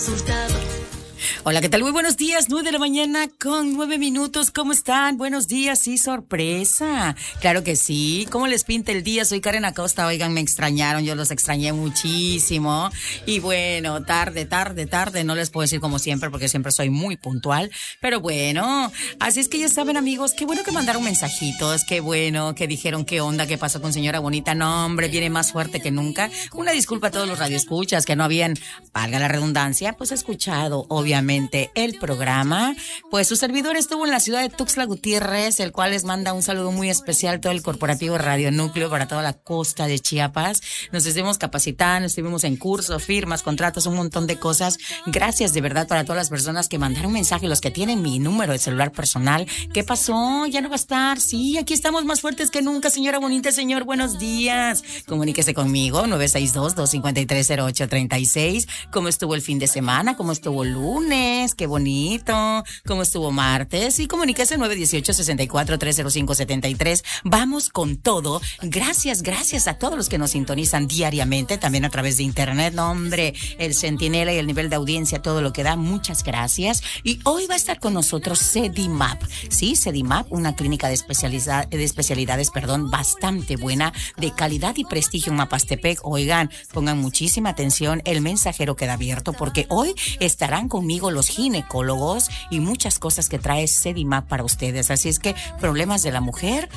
Hola, ¿qué tal? Muy buenos días, 9 de la mañana con 9 minutos. ¿Cómo están? Buenos días, sí, sorpresa. Claro que sí. ¿Cómo les pinta el día? Soy Karen Acosta. Oigan, me extrañaron, yo los extrañé muchísimo. Y bueno, tarde. No les puedo decir como siempre porque siempre soy muy puntual. Pero bueno, así es que ya saben, amigos, qué bueno que mandaron mensajitos. Qué bueno que dijeron qué onda, qué pasó con señora bonita. No, hombre, viene más fuerte que nunca. Una disculpa a todos los radioescuchas que no habían, valga la redundancia, pues escuchado, obviamente, el programa. Pues su servidor estuvo en la ciudad de Tuxtla Gutiérrez, el cual les manda un saludo muy especial todo el corporativo Radio Núcleo para toda la costa de Chiapas. Nos estuvimos capacitando, estuvimos en cursos, firmas, contratos, un montón de cosas. Gracias de verdad para todas las personas que mandaron mensaje, los que tienen mi número de celular personal. ¿Qué pasó? ¿Ya no va a estar? Sí, aquí estamos más fuertes que nunca, señora bonita, señor, buenos días. Comuníquese conmigo, 962-253-0836. ¿Cómo estuvo el fin de semana? ¿Cómo estuvo el lunes? Qué bonito. ¿Cómo estuvo martes? Y comuníquese 918-64-305-73. Vamos con todo. Gracias a todos los que nos sintonizan diariamente, también a través de internet. No, hombre, el centinela y el nivel de audiencia, todo lo que da. Muchas gracias. Y hoy va a estar con nosotros Sedimap. Sí, Sedimap, una clínica de especialidades, bastante buena, de calidad y prestigio en Mapastepec. Oigan, pongan muchísima atención, el mensajero queda abierto porque hoy estarán conmigo los ginecólogos y muchas cosas que trae Sedimap para ustedes. Así es que problemas de la mujer,